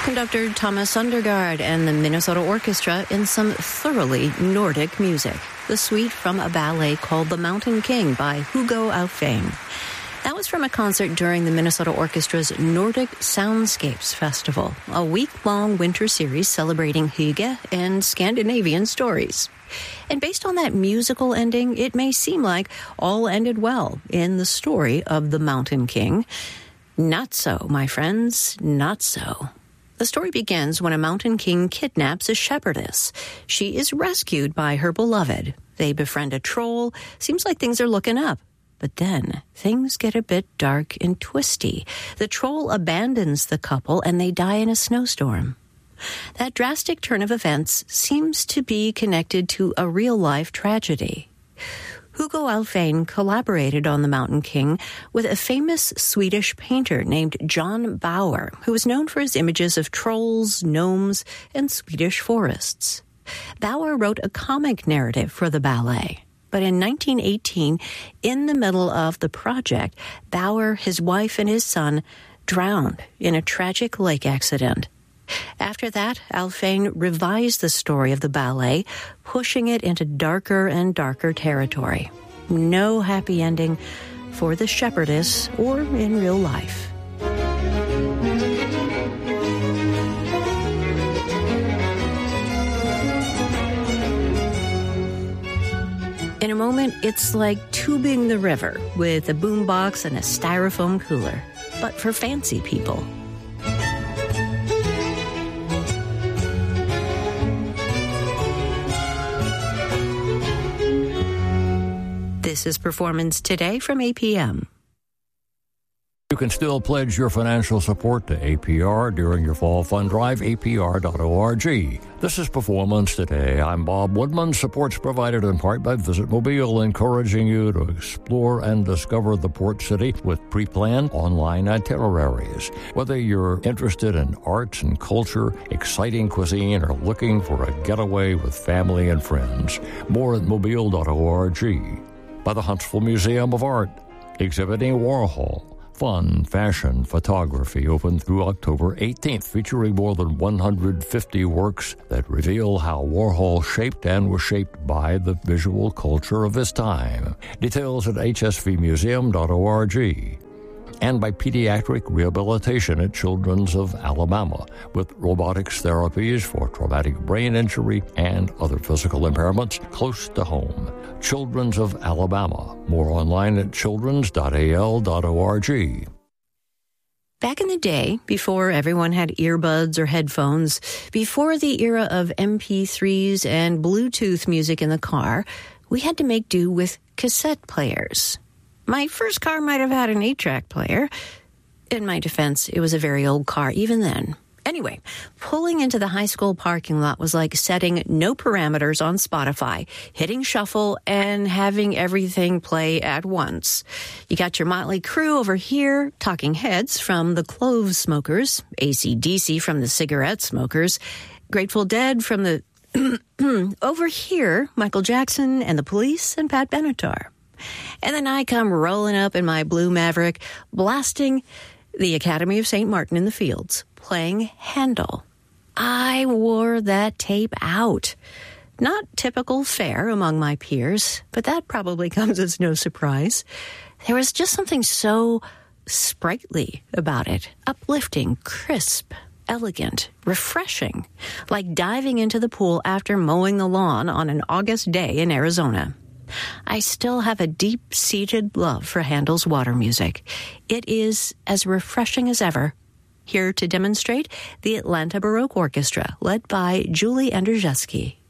Conductor Thomas Sundergaard and the Minnesota Orchestra in some thoroughly Nordic music. The suite from a ballet called The Mountain King by Hugo Alfvén. That was from a concert during the Minnesota Orchestra's Nordic Soundscapes Festival, a week-long winter series celebrating hygge and Scandinavian stories. And based on that musical ending, it may seem like all ended well in the story of the Mountain King. Not so, my friends, not so. The story begins when a mountain king kidnaps a shepherdess. She is rescued by her beloved. They befriend a troll. Seems like things are looking up. But then things get a bit dark and twisty. The troll abandons the couple and they die in a snowstorm. That drastic turn of events seems to be connected to a real-life tragedy. Hugo Alfvén collaborated on The Mountain King with a famous Swedish painter named John Bauer, who was known for his images of trolls, gnomes, and Swedish forests. Bauer wrote a comic narrative for the ballet. But in 1918, in the middle of the project, Bauer, his wife, and his son drowned in a tragic lake accident. After that, Alfvén revised the story of the ballet, pushing it into darker and darker territory. No happy ending for the shepherdess or in real life. In a moment, it's like tubing the river with a boombox and a styrofoam cooler, but for fancy people. This is Performance Today from APM. You can still pledge your financial support to APR during your fall fund drive, apr.org. This is Performance Today. I'm Bob Woodman. Support's provided in part by Visit Mobile, encouraging you to explore and discover the port city with pre-planned online itineraries. Whether you're interested in arts and culture, exciting cuisine, or looking for a getaway with family and friends, more at mobile.org. By the Huntsville Museum of Art, exhibiting Warhol. Fun, fashion, photography open through October 18th, featuring more than 150 works that reveal how Warhol shaped and was shaped by the visual culture of his time. Details at hsvmuseum.org. And by Pediatric Rehabilitation at Children's of Alabama, with robotics therapies for traumatic brain injury and other physical impairments close to home. Children's of Alabama. More online at childrens.al.org. Back in the day, before everyone had earbuds or headphones, before the era of MP3s and Bluetooth music in the car, we had to make do with cassette players. My first car might have had an 8-track player. In my defense, it was a very old car even then. Anyway, pulling into the high school parking lot was like setting no parameters on Spotify, hitting shuffle, and having everything play at once. You got your Motley Crue over here, Talking Heads from the Clove Smokers, AC/DC from the Cigarette Smokers, Grateful Dead from the over here, Michael Jackson and the Police and Pat Benatar. And then I come rolling up in my blue Maverick, blasting the Academy of St. Martin in the Fields, playing Handel. I wore that tape out. Not typical fare among my peers, but that probably comes as no surprise. There was just something so sprightly about it, uplifting, crisp, elegant, refreshing, like diving into the pool after mowing the lawn on an August day in Arizona. I still have a deep-seated love for Handel's water music. It is as refreshing as ever. Here to demonstrate, the Atlanta Baroque Orchestra, led by Julie Andrzejewski.